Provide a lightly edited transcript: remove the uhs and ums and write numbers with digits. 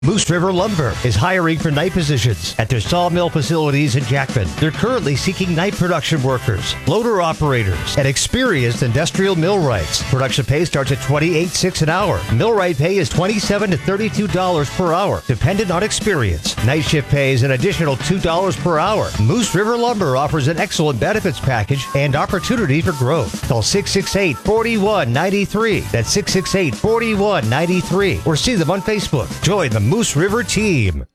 Moose River Lumber is hiring for night positions at their sawmill facilities in Jackman. They're currently seeking night production workers, loader operators, and experienced industrial millwrights. Production pay starts at $28.06 an hour. Millwright pay is $27 to $32 per hour, dependent on experience. Night shift pay is an additional $2 per hour. Moose River Lumber offers an excellent benefits package and opportunity for growth. Call 668-4193. That's 668-4193. Or see them on Facebook. Join the Moose River team.